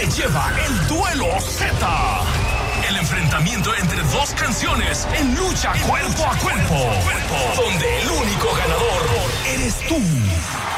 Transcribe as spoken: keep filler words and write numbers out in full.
se lleva el duelo Z. El enfrentamiento entre dos canciones en lucha cuerpo a cuerpo, donde el único ganador eres tú.